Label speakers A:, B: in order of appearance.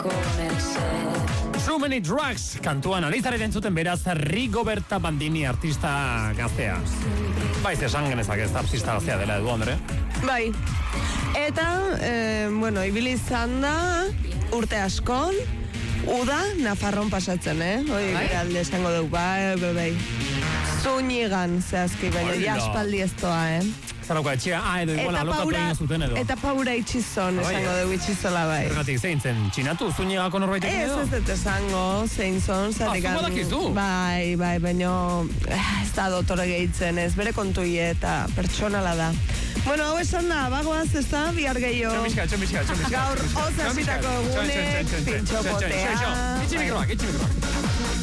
A: Too Many Drugs kantuan alizaren entzuten beraz Rigoberta Bandini artista gaztea. Baiz esan genezak ez artista gaztea dela edu, Andre?
B: Bai. Eta, ibili izan da urte askon, uda Nafarron pasatzen, Hoi, alde esango dugu, bai. Zunigan, zehazki, baina jaspaldi ez doa,
A: Zarauka etxea, edo igual alokatu egin zuten edo.
B: Eta paura itxizon, esango dugu itxizola bai.
A: Zergatik zein zen, txinatu, Zunigako norbait egin edo?
B: Ez esango, zein zon,
A: zungo dakizu?
B: Bai, baina ez da dotore gehitzen, ez bere kontui eta pertsonala da. Bueno, hau esan da, bagoaz ez da, bihar gehiago.
A: Txomiska.
B: Gaur, osasitako egunek, pintxopotea.
A: Itxi mikroak.